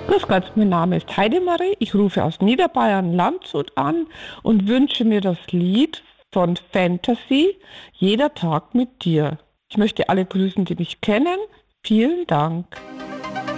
Grüß Gott, mein Name ist Heidemarie. Ich rufe aus Niederbayern Landshut an und wünsche mir das Lied von Fantasy Jeder Tag mit dir. Ich möchte alle grüßen, die mich kennen. Vielen Dank.